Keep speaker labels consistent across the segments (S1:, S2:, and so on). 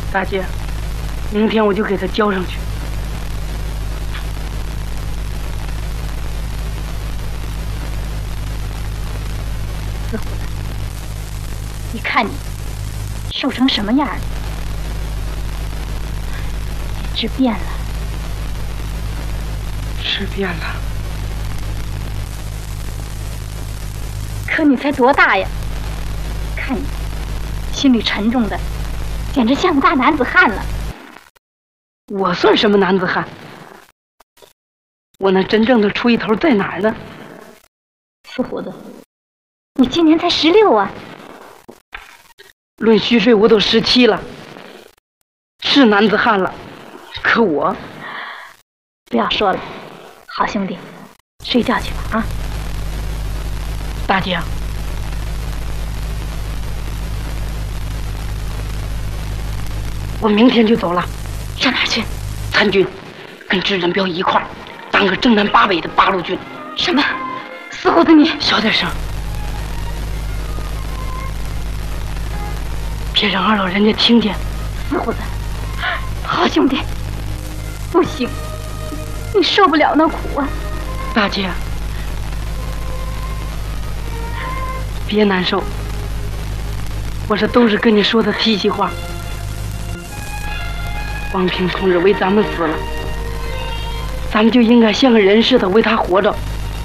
S1: 大姐，明天我就给他交上去。
S2: 死虎子，你看你瘦成什么样了，简直变了。
S1: 是变了，
S2: 可你才多大呀？看你心里沉重的，简直像个大男子汉了。
S1: 我算什么男子汉？我那真正的出一头在哪儿呢？
S2: 死虎子，你今年才16啊！
S1: 论虚岁我都17了，是男子汉了。可我
S2: 不要说了，好兄弟，睡觉去吧啊！
S1: 大姐，我明天就走了。
S2: 上哪儿去？
S1: 参军，跟支人彪一块儿当个正南八北的八路军。
S2: 什么？死虎子你
S1: 小点声，别让二老人家听见。
S2: 死虎子，好兄弟，不行，你受不了那苦啊！
S1: 大姐，别难受，我这都是跟你说的提心话。王平同志为咱们死了，咱们就应该像个人似的为他活着。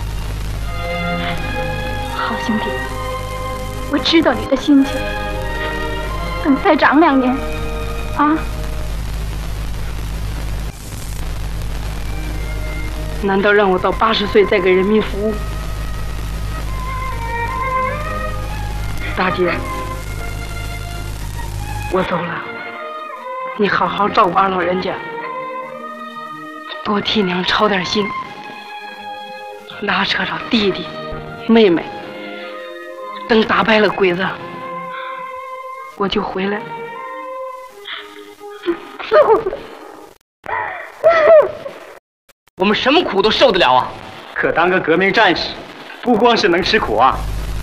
S2: 好兄弟，我知道你的心情。等再长2年，啊！
S1: 难道让我到80岁再给人民服务？大姐，我走了，你好好照顾二老人家，多替娘操点心，拉扯着弟弟妹妹，等打败了鬼子，我就回来。
S3: 我们什么苦都受得了啊！
S4: 可当个革命战士，不光是能吃苦啊！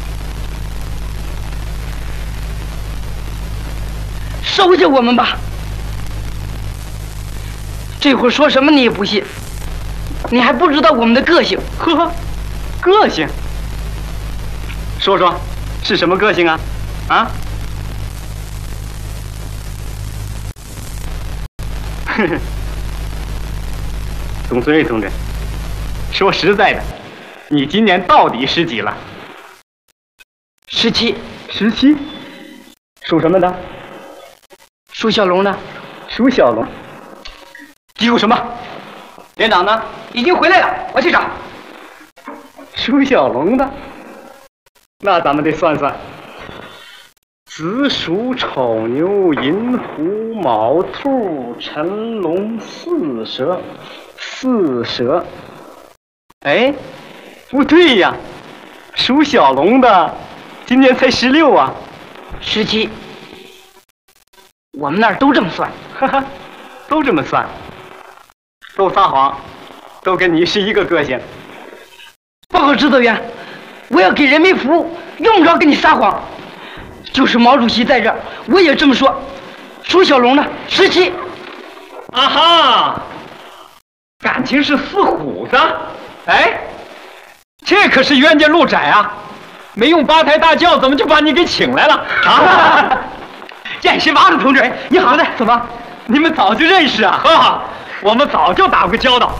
S1: 收下我们吧！这会儿说什么你也不信，你还不知道我们的个性。
S4: 呵，个性？说说，是什么个性啊？啊？呵呵。董存瑞同志，说实在的，你今年到底10几了
S1: ？17。
S4: 17？属什么的？
S1: 属小龙的。
S4: 属小龙。记住什么？连长呢？
S3: 已经回来了，我去找。
S4: 属小龙的，那咱们得算算。子鼠、丑牛、寅虎、卯兔、辰龙、巳蛇。4蛇，哎，不对呀，属小龙的今年才16啊
S1: ，17。我们那儿都这么算，
S4: 哈哈，都这么算，都撒谎，都跟你是一个个性。
S1: 报告指导员，我要给人民服务，用不着跟你撒谎。就是毛主席在这儿，我也这么说。属小龙的17。
S4: 啊哈！感情是死虎子，哎，这可是冤家路窄啊！没用8抬大轿，怎么就把你给请来了啊？
S3: 见识王同志，你好的，
S4: 怎么？你们早就认识啊？呵，我们早就打过交道。